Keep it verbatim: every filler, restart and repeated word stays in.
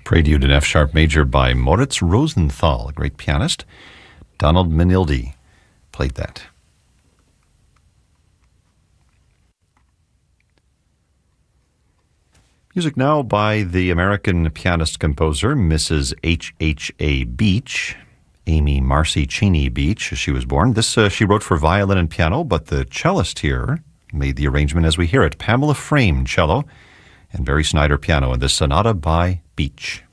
Prelude in F sharp major by Moritz Rosenthal, a great pianist. Donald Manildi played that. Music now by the American pianist-composer Missus H H A Beach, Amy Marcy Cheney Beach, as she was born. This uh, she wrote for violin and piano, but the cellist here made the arrangement as we hear it. Pamela Frame, cello, and Barry Snyder, piano, in this sonata by Beach.